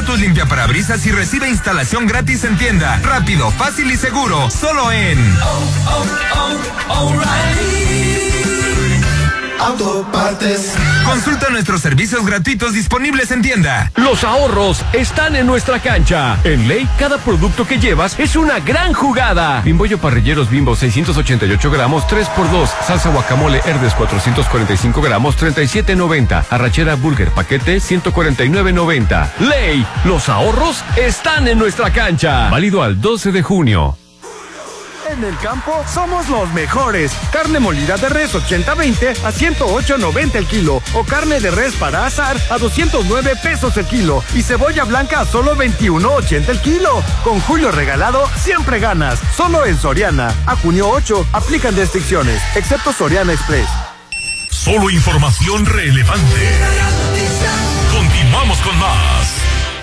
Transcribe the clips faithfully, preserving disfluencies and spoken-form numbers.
tus limpiaparabrisas y recibe instalación gratis en tienda. Rápido, fácil y seguro. Solo en oh, oh, oh, O'Reilly Autopartes. Consulta nuestros servicios gratuitos disponibles en tienda. Los ahorros están en nuestra cancha. En Ley, cada producto que llevas es una gran jugada. Bimbollo parrilleros Bimbo seiscientos ochenta y ocho gramos, tres por dos. Salsa guacamole Herdes cuatrocientos cuarenta y cinco gramos, treinta y siete noventa. Arrachera Burger paquete ciento cuarenta y nueve noventa. Ley, los ahorros están en nuestra cancha. Válido al doce de junio. En el campo somos los mejores. Carne molida de res ochenta veinte a ciento ocho noventa el kilo. O carne de res para asar a doscientos nueve pesos el kilo. Y cebolla blanca a solo veintiuno ochenta el kilo. Con Julio regalado siempre ganas. Solo en Soriana. A junio ocho aplican restricciones, excepto Soriana Express. Solo información relevante. Continuamos con más.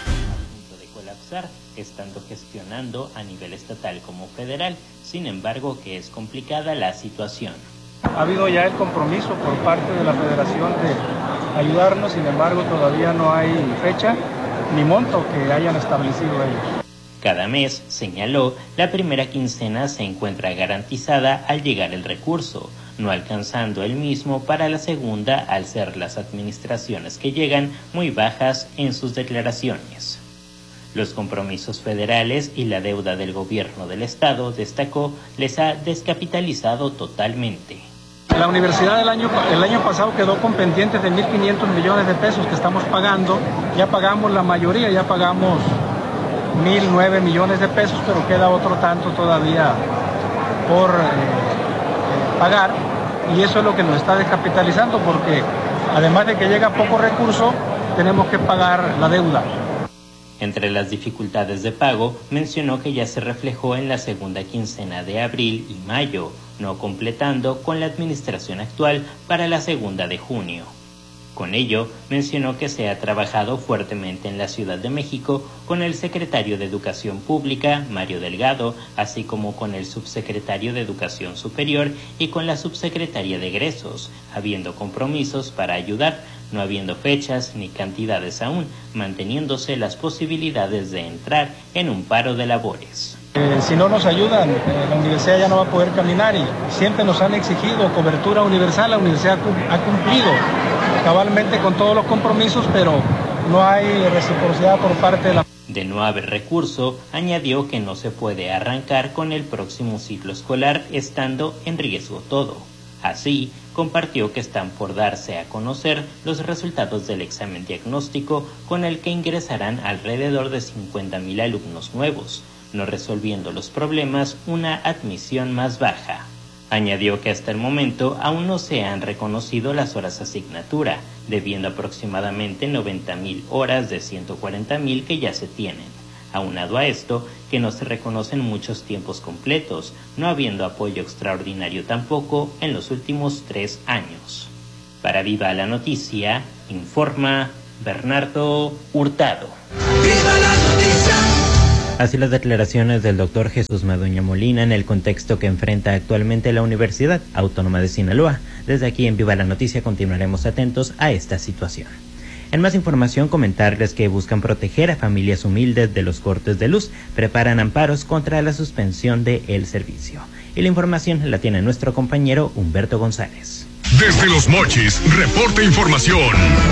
De colapsar, estando gestionando a nivel estatal como federal. Sin embargo, que es complicada la situación. Ha habido ya el compromiso por parte de la Federación de ayudarnos, sin embargo, todavía no hay fecha ni monto que hayan establecido ellos. Cada mes, señaló, la primera quincena se encuentra garantizada al llegar el recurso, no alcanzando el mismo para la segunda al ser las administraciones que llegan muy bajas en sus declaraciones. Los compromisos federales y la deuda del gobierno del estado, destacó, les ha descapitalizado totalmente. La universidad el año, el año pasado quedó con pendientes de mil quinientos millones de pesos que estamos pagando. Ya pagamos la mayoría, ya pagamos mil nueve millones de pesos, pero queda otro tanto todavía por eh, pagar. Y eso es lo que nos está descapitalizando, porque además de que llega poco recurso, tenemos que pagar la deuda. Entre las dificultades de pago, mencionó que ya se reflejó en la segunda quincena de abril y mayo, no completando con la administración actual para la segunda de junio. Con ello, mencionó que se ha trabajado fuertemente en la Ciudad de México con el secretario de Educación Pública, Mario Delgado, así como con el subsecretario de Educación Superior y con la subsecretaria de Egresos, habiendo compromisos para ayudar, no habiendo fechas ni cantidades aún, manteniéndose las posibilidades de entrar en un paro de labores. Eh, si no nos ayudan, eh, la universidad ya no va a poder caminar y siempre nos han exigido cobertura universal. La universidad ha cumplido cabalmente con todos los compromisos, pero no hay reciprocidad por parte de la... De no haber recurso, añadió que no se puede arrancar con el próximo ciclo escolar estando en riesgo todo. Así, compartió que están por darse a conocer los resultados del examen diagnóstico con el que ingresarán alrededor de cincuenta mil alumnos nuevos, no resolviendo los problemas una admisión más baja. Añadió que hasta el momento aún no se han reconocido las horas asignatura, debiendo aproximadamente noventa mil horas de ciento cuarenta mil que ya se tienen. Aunado a esto, que no se reconocen muchos tiempos completos, no habiendo apoyo extraordinario tampoco en los últimos tres años. Para Viva la Noticia, informa Bernardo Hurtado. ¡Viva la noticia! Así las declaraciones del doctor Jesús Madueña Molina en el contexto que enfrenta actualmente la Universidad Autónoma de Sinaloa. Desde aquí en Viva la Noticia continuaremos atentos a esta situación. En más información, comentarles que buscan proteger a familias humildes de los cortes de luz, preparan amparos contra la suspensión del servicio. Y la información la tiene nuestro compañero Humberto González. Desde Los Mochis, reporta información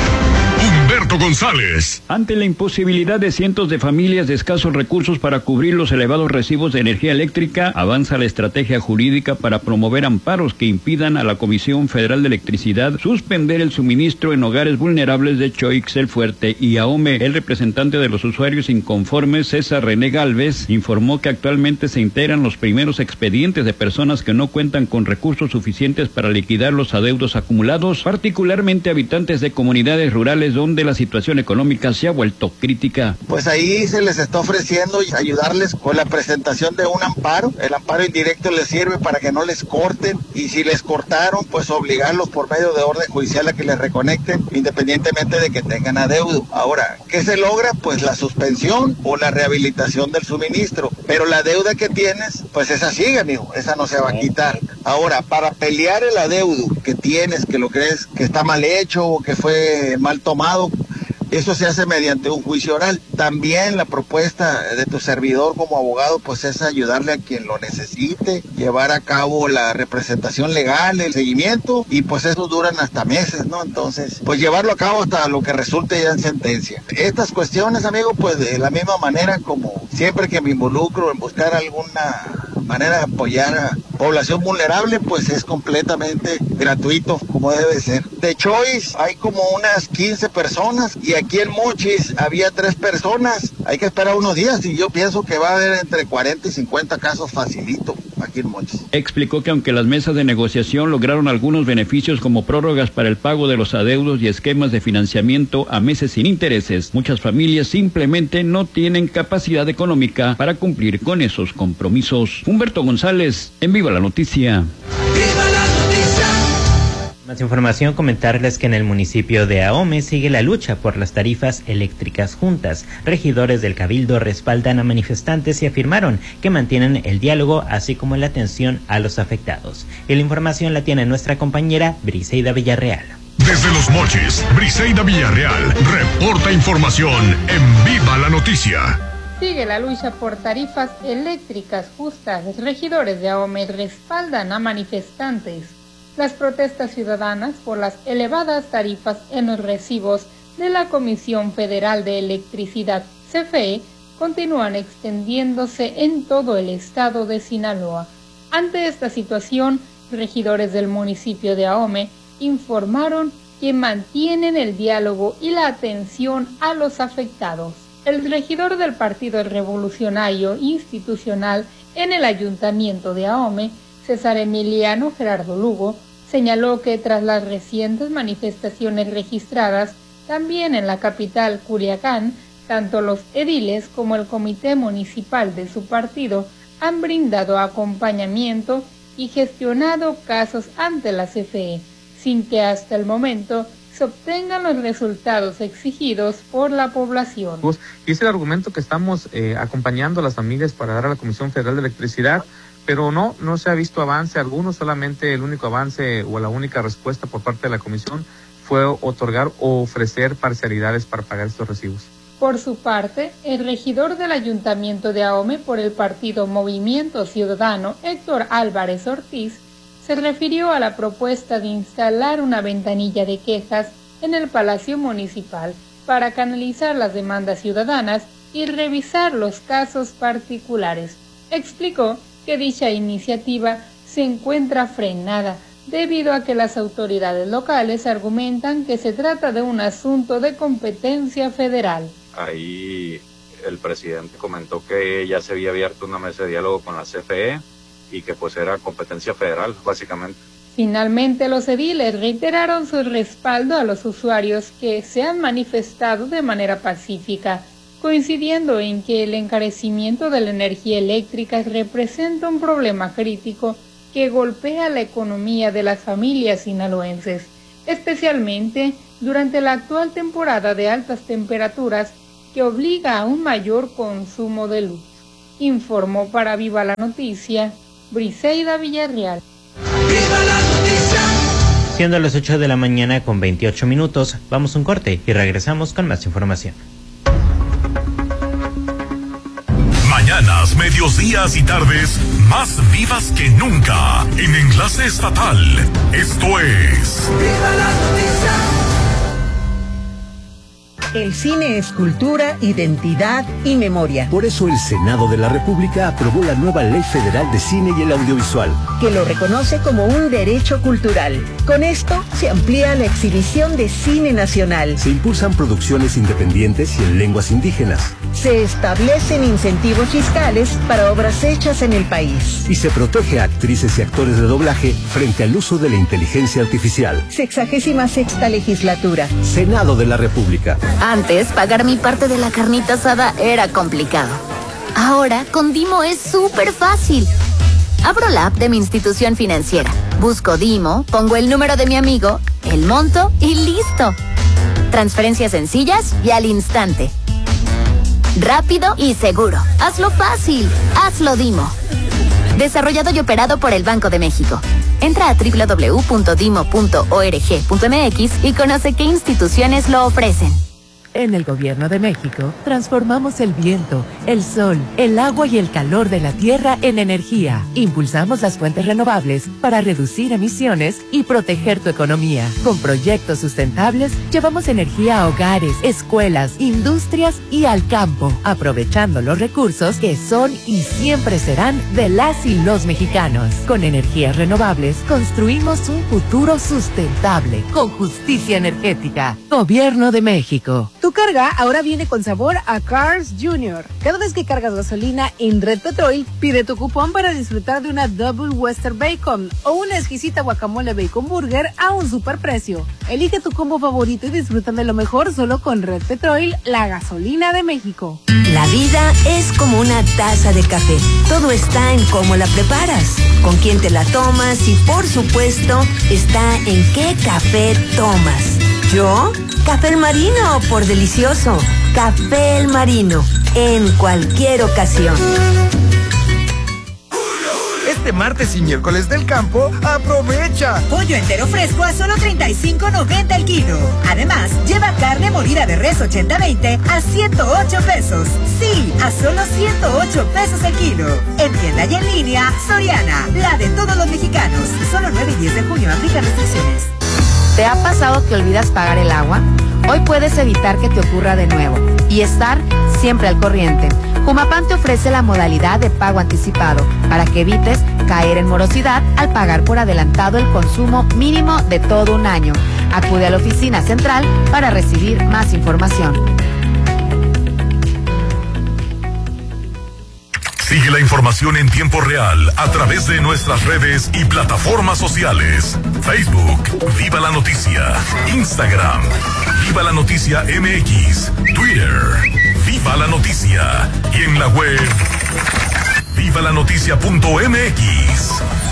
Humberto González. Ante la imposibilidad de cientos de familias de escasos recursos para cubrir los elevados recibos de energía eléctrica, avanza la estrategia jurídica para promover amparos que impidan a la Comisión Federal de Electricidad suspender el suministro en hogares vulnerables de Choix, El Fuerte y Ahome. El representante de los usuarios inconformes, César René Galvez, informó que actualmente se integran los primeros expedientes de personas que no cuentan con recursos suficientes para liquidar los adeudos acumulados, particularmente habitantes de comunidades rurales donde la situación económica se ha vuelto crítica. Pues ahí se les está ofreciendo ayudarles con la presentación de un amparo. El amparo indirecto les sirve para que no les corten, y si les cortaron, pues obligarlos por medio de orden judicial a que les reconecten, independientemente de que tengan adeudo. Ahora, ¿qué se logra? Pues la suspensión o la rehabilitación del suministro, pero la deuda que tienes, pues esa sigue, amigo, esa no se va a quitar. Ahora, para pelear el adeudo que tienes, que lo crees que está mal hecho o que fue mal tomado, Eso se hace mediante un juicio oral. También la propuesta de tu servidor como abogado pues es ayudarle a quien lo necesite, llevar a cabo la representación legal, el seguimiento, y pues eso duran hasta meses, ¿no? Entonces, pues llevarlo a cabo hasta lo que resulte ya en sentencia. Estas cuestiones, amigo, pues de la misma manera como siempre que me involucro en buscar alguna manera de apoyar a población vulnerable, pues es completamente gratuito, como debe ser. De Choice hay como unas quince personas y aquí en Mochis había tres personas. Hay que esperar unos días y yo pienso que va a haber entre cuarenta y cincuenta casos facilito aquí en Mochis. Explicó que aunque las mesas de negociación lograron algunos beneficios como prórrogas para el pago de los adeudos y esquemas de financiamiento a meses sin intereses, muchas familias simplemente no tienen capacidad económica para cumplir con esos compromisos. Humberto González, en Viva la Noticia. ¡Viva la noticia! Más información, comentarles que en el municipio de Ahome sigue la lucha por las tarifas eléctricas juntas. Regidores del Cabildo respaldan a manifestantes y afirmaron que mantienen el diálogo así como la atención a los afectados. Y la información la tiene nuestra compañera Briseida Villarreal. Desde Los Mochis, Briseida Villarreal reporta información en Viva la Noticia. Sigue la lucha por tarifas eléctricas justas. Los regidores de Ahome respaldan a manifestantes. Las protestas ciudadanas por las elevadas tarifas en los recibos de la Comisión Federal de Electricidad, C F E, continúan extendiéndose en todo el estado de Sinaloa. Ante esta situación, regidores del municipio de Ahome informaron que mantienen el diálogo y la atención a los afectados. El regidor del Partido Revolucionario Institucional en el Ayuntamiento de Ahome, César Emiliano Gerardo Lugo, señaló que tras las recientes manifestaciones registradas también en la capital Culiacán, tanto los ediles como el comité municipal de su partido han brindado acompañamiento y gestionado casos ante la C F E, sin que hasta el momento se obtengan los resultados exigidos por la población. Y es el argumento que estamos eh, acompañando a las familias para dar a la Comisión Federal de Electricidad, pero no, no se ha visto avance alguno, solamente el único avance o la única respuesta por parte de la Comisión fue otorgar o ofrecer parcialidades para pagar estos recibos. Por su parte, el regidor del Ayuntamiento de Ahome por el partido Movimiento Ciudadano, Héctor Álvarez Ortiz, se refirió a la propuesta de instalar una ventanilla de quejas en el Palacio Municipal para canalizar las demandas ciudadanas y revisar los casos particulares. Explicó que dicha iniciativa se encuentra frenada debido a que las autoridades locales argumentan que se trata de un asunto de competencia federal. Ahí el presidente comentó que ya se había abierto una mesa de diálogo con la C F E y que pues era competencia federal, básicamente. Finalmente, los ediles reiteraron su respaldo a los usuarios que se han manifestado de manera pacífica, coincidiendo en que el encarecimiento de la energía eléctrica representa un problema crítico que golpea la economía de las familias sinaloenses, especialmente durante la actual temporada de altas temperaturas que obliga a un mayor consumo de luz. Informó para Viva la Noticia, Briseida Villarreal. ¡Viva la noticia! Siendo las ocho de la mañana con veintiocho minutos, vamos a un corte y regresamos con más información. Mañanas, medios días y tardes más vivas que nunca en Enlace Estatal. Esto es ¡Viva la noticia! El cine es cultura, identidad y memoria. Por eso el Senado de la República aprobó la nueva Ley Federal de Cine y el Audiovisual, que lo reconoce como un derecho cultural. Con esto se amplía la exhibición de cine nacional. Se impulsan producciones independientes y en lenguas indígenas. Se establecen incentivos fiscales para obras hechas en el país. Y se protege a actrices y actores de doblaje frente al uso de la inteligencia artificial. Sexagésima sexta legislatura. Senado de la República. Antes, pagar mi parte de la carnita asada era complicado. Ahora, con Dimo es súper fácil. Abro la app de mi institución financiera, busco Dimo, pongo el número de mi amigo, el monto y listo. Transferencias sencillas y al instante. Rápido y seguro. Hazlo fácil. Hazlo Dimo. Desarrollado y operado por el Banco de México. Entra a doble u doble u doble u punto dimo punto org punto m x y conoce qué instituciones lo ofrecen. En el Gobierno de México, transformamos el viento, el sol, el agua y el calor de la tierra en energía. Impulsamos las fuentes renovables para reducir emisiones y proteger tu economía. Con proyectos sustentables, llevamos energía a hogares, escuelas, industrias y al campo, aprovechando los recursos que son y siempre serán de las y los mexicanos. Con energías renovables, construimos un futuro sustentable, con justicia energética. Gobierno de México. Tu carga ahora viene con sabor a Cars Junior. Cada vez que cargas gasolina en Red Petrol, pide tu cupón para disfrutar de una Double Western Bacon o una exquisita guacamole bacon burger a un superprecio. Elige tu combo favorito y disfruta de lo mejor solo con Red Petrol, la gasolina de México. La vida es como una taza de café. Todo está en cómo la preparas, con quién te la tomas y, por supuesto, está en qué café tomas. ¿Yo? Café El Marino, por delicioso. Café El Marino, en cualquier ocasión. Este martes y miércoles del campo, aprovecha. Pollo entero fresco a solo treinta y cinco noventa el kilo. Además, lleva carne molida de res ochenta veinte a ciento ocho pesos. Sí, a solo ciento ocho pesos el kilo. En tienda y en línea, Soriana, la de todos los mexicanos. Solo nueve y diez de junio, aplica restricciones. ¿Te ha pasado que olvidas pagar el agua? Hoy puedes evitar que te ocurra de nuevo y estar siempre al corriente. Humapan te ofrece la modalidad de pago anticipado para que evites caer en morosidad al pagar por adelantado el consumo mínimo de todo un año. Acude a la oficina central para recibir más información. Sigue la información en tiempo real a través de nuestras redes y plataformas sociales. Facebook, Viva la Noticia. Instagram, Viva la Noticia M X. Twitter, Viva la Noticia. Y en la web, viva la noticia punto m x.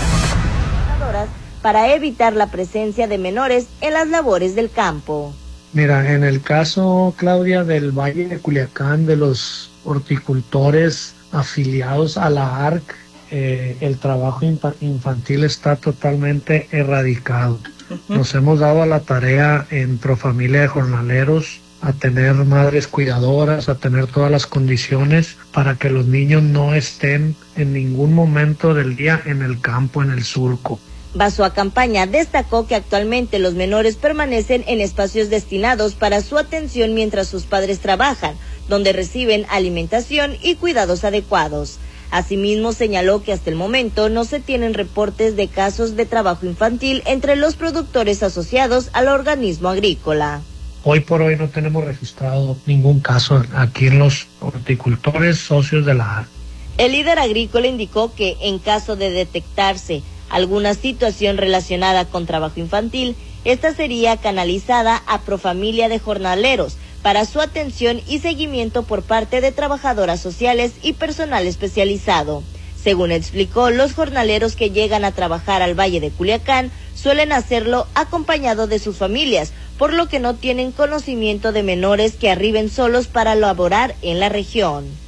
Para evitar la presencia de menores en las labores del campo. Mira, en el caso, Claudia, del Valle de Culiacán, de los horticultores afiliados a la A R C, eh, el trabajo infantil está totalmente erradicado. Uh-huh. Nos hemos dado a la tarea en Profamilia de Jornaleros a tener madres cuidadoras, a tener todas las condiciones para que los niños no estén en ningún momento del día en el campo, en el surco. Bajo a campaña destacó que actualmente los menores permanecen en espacios destinados para su atención mientras sus padres trabajan, donde reciben alimentación y cuidados adecuados. Asimismo, señaló que hasta el momento no se tienen reportes de casos de trabajo infantil entre los productores asociados al organismo agrícola. Hoy por hoy no tenemos registrado ningún caso aquí en los horticultores socios de la A R. El líder agrícola indicó que en caso de detectarse alguna situación relacionada con trabajo infantil, esta sería canalizada a Profamilia de Jornaleros para su atención y seguimiento por parte de trabajadoras sociales y personal especializado. Según explicó, los jornaleros que llegan a trabajar al Valle de Culiacán suelen hacerlo acompañado de sus familias, por lo que no tienen conocimiento de menores que arriben solos para laborar en la región.